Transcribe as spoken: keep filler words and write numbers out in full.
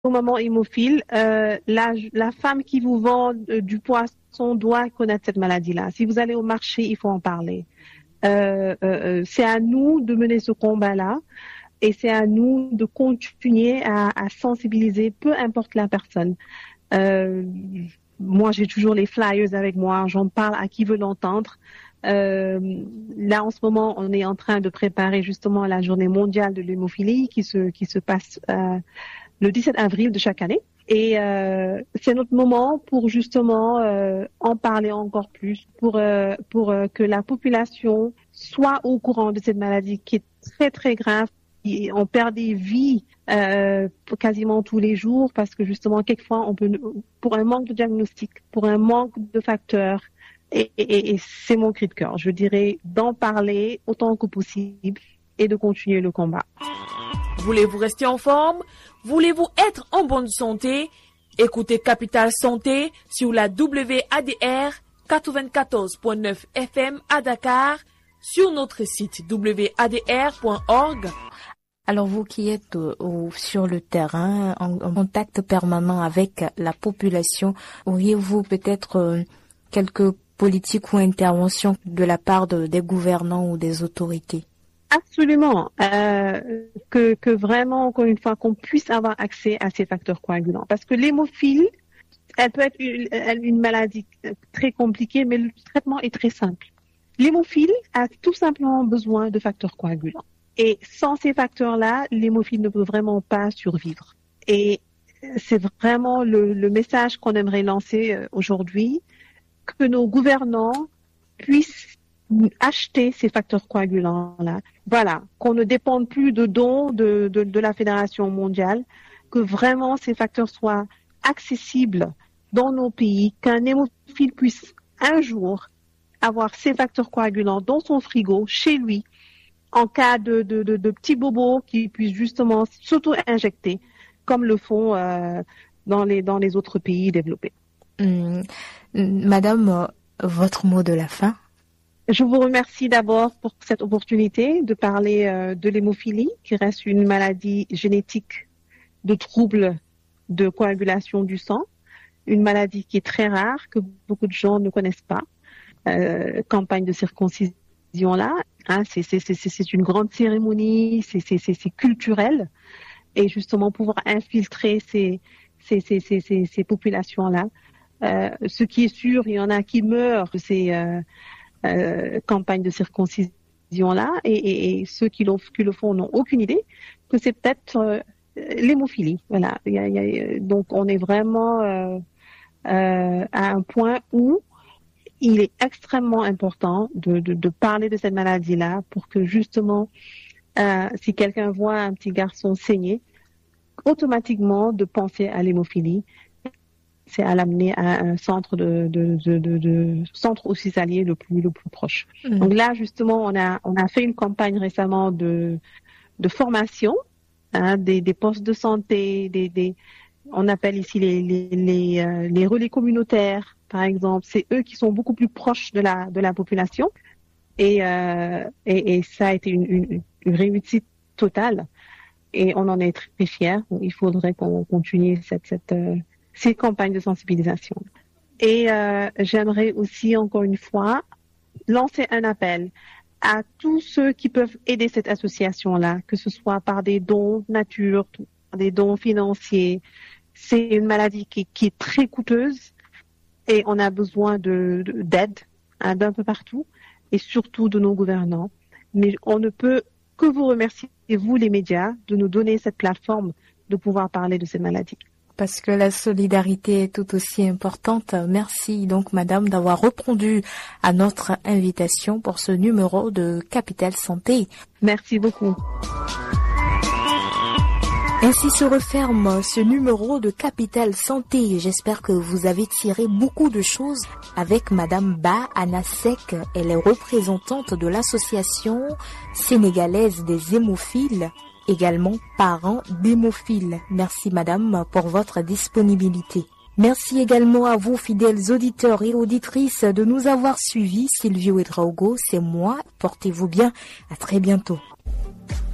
maman hémophile, euh, la, la femme qui vous vend euh, du poisson doit connaître cette maladie-là. Si vous allez au marché, il faut en parler. Euh, euh, c'est à nous de mener ce combat-là et c'est à nous de continuer à, à sensibiliser, peu importe la personne. Euh, moi, j'ai toujours les flyers avec moi, j'en parle à qui veut l'entendre. Euh, là, en ce moment, on est en train de préparer justement la journée mondiale de l'hémophilie qui se, qui se passe euh, le dix-sept avril de chaque année. Et euh, c'est notre moment pour justement euh, en parler encore plus, pour, euh, pour euh, que la population soit au courant de cette maladie qui est très, très grave. Et on perd des vies euh, quasiment tous les jours parce que justement, quelquefois, on peut, pour un manque de diagnostic, pour un manque de facteurs, et, et, et c'est mon cri de cœur. Je dirais d'en parler autant que possible et de continuer le combat. Voulez-vous rester en forme? Voulez-vous être en bonne santé? Écoutez Capital Santé sur la W A D R quatre-vingt-quatorze point neuf F M à Dakar, sur notre site w a d r point org. Alors vous qui êtes euh, au, sur le terrain, en, en contact permanent avec la population, auriez-vous peut-être euh, quelques politiques ou interventions de la part de, des gouvernants ou des autorités? Absolument, euh, que, que vraiment, encore une fois, qu'on puisse avoir accès à ces facteurs coagulants. Parce que l'hémophilie, elle peut être une, une maladie très compliquée, mais le traitement est très simple. L'hémophile a tout simplement besoin de facteurs coagulants. Et sans ces facteurs-là, l'hémophile ne peut vraiment pas survivre. Et c'est vraiment le, le message qu'on aimerait lancer aujourd'hui, que nos gouvernants puissent acheter ces facteurs coagulants-là. Voilà, qu'on ne dépende plus de dons de, de, de la Fédération mondiale, que vraiment ces facteurs soient accessibles dans nos pays, qu'un hémophile puisse un jour avoir ces facteurs coagulants dans son frigo, chez lui, en cas de, de, de, de petits bobos qui puissent justement s'auto-injecter, comme le font euh, dans, les, dans les autres pays développés. Hum, Madame, votre mot de la fin? Je vous remercie d'abord pour cette opportunité de parler euh, de l'hémophilie, qui reste une maladie génétique de troubles de coagulation du sang, une maladie qui est très rare, que beaucoup de gens ne connaissent pas. Euh, campagne de circoncision là, hein, c'est, c'est, c'est, c'est une grande cérémonie, c'est, c'est, c'est, c'est culturel, et justement pouvoir infiltrer ces, ces, ces, ces, ces, ces populations-là. Euh, ce qui est sûr, il y en a qui meurent de ces euh, euh, campagnes de circoncision-là, et, et, et ceux qui, qui le font n'ont aucune idée que c'est peut-être euh, l'hémophilie. Voilà. Il y a, il y a, donc on est vraiment euh, euh, à un point où il est extrêmement important de, de, de parler de cette maladie-là pour que justement, euh, si quelqu'un voit un petit garçon saigner, automatiquement de penser à l'hémophilie, c'est à l'amener à un centre de, de, de, de, de centre hospitalier le plus le plus proche. Mmh. Donc là, justement, on a on a fait une campagne récemment de de formation, hein, des, des postes de santé, des, des on appelle ici les les les, euh, les relais communautaires. Par exemple, c'est eux qui sont beaucoup plus proches de la de la population, et euh, et, et ça a été une, une, une réussite totale, et on en est très fiers. Il faudrait qu'on continue cette cette euh, ces campagnes de sensibilisation. Et euh, j'aimerais aussi encore une fois lancer un appel à tous ceux qui peuvent aider cette association-là, que ce soit par des dons nature, des dons financiers. C'est une maladie qui, qui est très coûteuse. Et on a besoin de, de, d'aide, hein, d'un peu partout, et surtout de nos gouvernants. Mais on ne peut que vous remercier, vous les médias, de nous donner cette plateforme de pouvoir parler de cette maladie. Parce que la solidarité est tout aussi importante. Merci donc madame d'avoir répondu à notre invitation pour ce numéro de Capital Santé. Merci beaucoup. Ainsi se referme ce numéro de Capital Santé. J'espère que vous avez tiré beaucoup de choses avec Madame Ba Anasek. Elle est représentante de l'association sénégalaise des hémophiles, également parents d'hémophiles. Merci Madame pour votre disponibilité. Merci également à vous, fidèles auditeurs et auditrices, de nous avoir suivis. Silvio Edraogo, c'est moi. Portez-vous bien. À très bientôt.